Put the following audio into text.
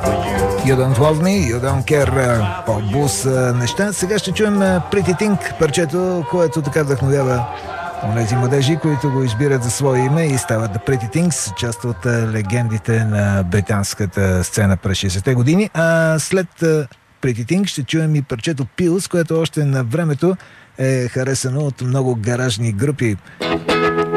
You don't love me, you don't care, по-бус неща. Сега ще чуем Pretty Thing, парчето, което така вдъхновява онези младежи, които го избират за свое име и стават The Pretty Things, част от легендите на британската сцена през 60-те години. А след Pretty Thing ще чуем и парчето Pills, което още на времето е харесано от много гаражни групи.